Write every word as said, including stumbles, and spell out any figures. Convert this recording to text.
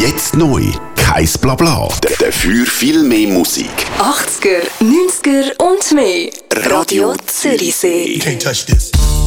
Jetzt neu. Kein Blabla. Dafür viel mehr Musik. achtziger, neunziger und mehr. Radio Zürichsee. You can't touch this.